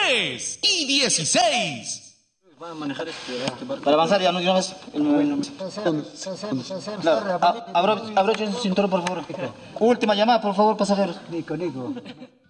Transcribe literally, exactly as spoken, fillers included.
tres y dieciséis. Va a manejar este, este barco. Para avanzar ya, ¿no? ¿De una vez? El- Claro. A- abro- Abrochen su cinturón, por favor. Última llamada, por favor, pasajeros. Nico, Nico.